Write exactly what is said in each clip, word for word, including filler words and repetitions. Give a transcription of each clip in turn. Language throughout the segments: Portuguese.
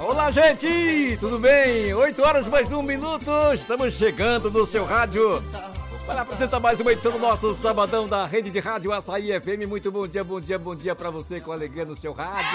Olá, gente! Tudo bem? oito horas mais um minuto. Estamos chegando no seu rádio para apresentar mais uma edição do nosso Sabadão da Rede de Rádio Açaí F M. Muito bom dia, bom dia, bom dia para você com alegria no seu rádio.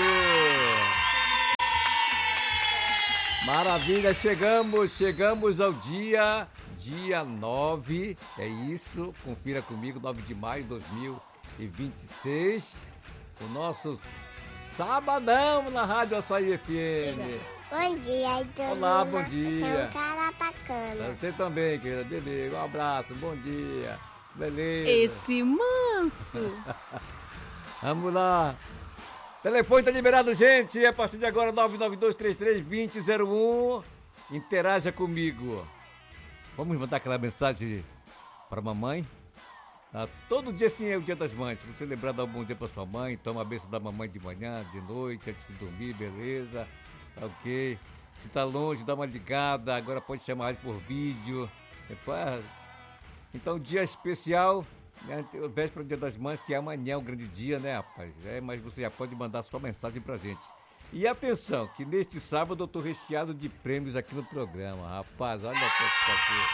Maravilha, chegamos, chegamos ao dia, dia nove, é isso, confira comigo, nove de maio de dois mil e vinte e seis, o nosso Sabadão na Rádio Açaí F M. Bom dia, Idolina. Olá, bom dia. Você é um cara bacana. Você também, querida bebê, um abraço, bom dia, beleza. Esse manso. Vamos lá. Telefone tá liberado, gente. A partir de agora, nove nove dois três três dois zero zero um. Interaja comigo. Vamos mandar aquela mensagem para a mamãe. Ah, todo dia sim é o dia das mães. Se você lembrar, dá um bom dia para sua mãe. Toma a bênção da mamãe de manhã, de noite, antes de dormir, beleza? Tá ok. Se tá longe, dá uma ligada. Agora pode chamar ele por vídeo. Depois... Então, dia especial. Véspera do Dia das Mães, que é amanhã, é um grande dia, né, rapaz? É, mas você já pode mandar sua mensagem pra gente. E atenção, que neste sábado eu tô recheado de prêmios aqui no programa, rapaz. Olha só que aqui.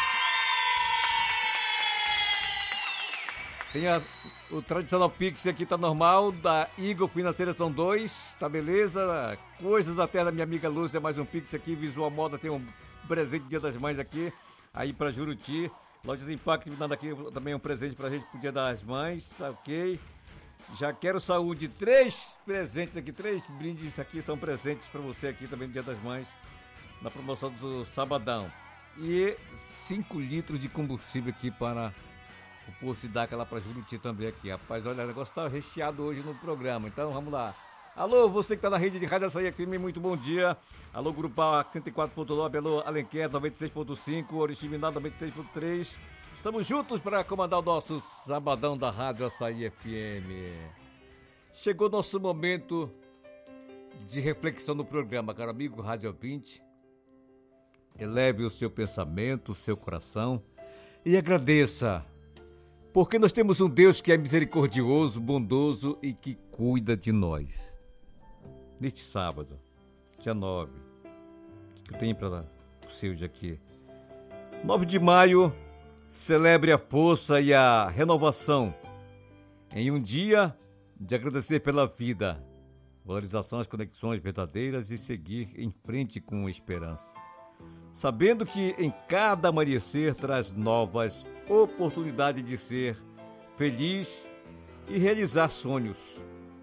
Tem a, o tradicional Pix aqui, tá normal, da Eagle Financeira são dois, tá beleza? Coisas da terra da minha amiga Lúcia, mais um Pix aqui. Visual Moda tem um presente de Dia das Mães aqui, aí pra Juruti. Lojas Impacto dando aqui também um presente pra gente pro Dia das Mães, tá ok? Já quero saúde, três presentes aqui, três brindes aqui são presentes pra você aqui também no Dia das Mães, na promoção do Sabadão. E cinco litros de combustível aqui para o posto de Daca lá pra Juruti também aqui. Rapaz, olha, o negócio tá recheado hoje no programa, então vamos lá. Alô, você que tá na rede de Rádio Açaí F M, muito bom dia. Alô, Grupal cento e quatro ponto nove, alô, Alenquer noventa e seis ponto cinco, Oriximiná noventa e três ponto três. Estamos juntos para comandar o nosso Sabadão da Rádio Açaí F M. Chegou nosso momento de reflexão no programa, caro amigo Rádio ouvinte. Eleve o seu pensamento, o seu coração e agradeça, porque nós temos um Deus que é misericordioso, bondoso e que cuida de nós. Neste sábado, dia nove, que eu tenho para você hoje aqui. nove de maio, celebre a força e a renovação em um dia de agradecer pela vida, valorização às conexões verdadeiras e seguir em frente com esperança. Sabendo que em cada amanhecer traz novas oportunidades de ser feliz e realizar sonhos.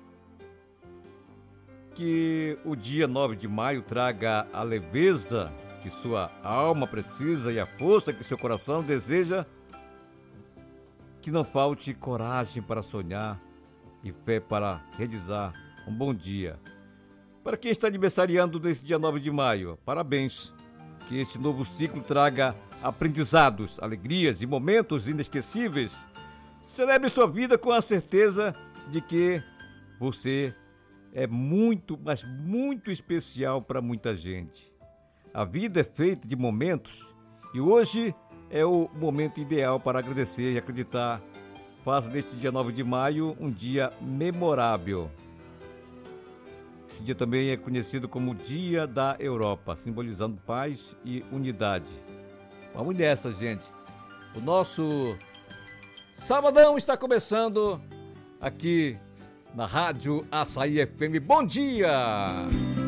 Que o dia nove de maio traga a leveza que sua alma precisa e a força que seu coração deseja. Que não falte coragem para sonhar e fé para realizar um bom dia. Para quem está aniversariando nesse dia nove de maio, parabéns. Que esse novo ciclo traga aprendizados, alegrias e momentos inesquecíveis. Celebre sua vida com a certeza de que você é muito, mas muito especial para muita gente. A vida é feita de momentos e hoje é o momento ideal para agradecer e acreditar. Faça deste dia nove de maio um dia memorável. Esse dia também é conhecido como Dia da Europa, simbolizando paz e unidade. Vamos nessa, gente. O nosso Sabadão está começando aqui na Rádio Açaí F M. Bom dia!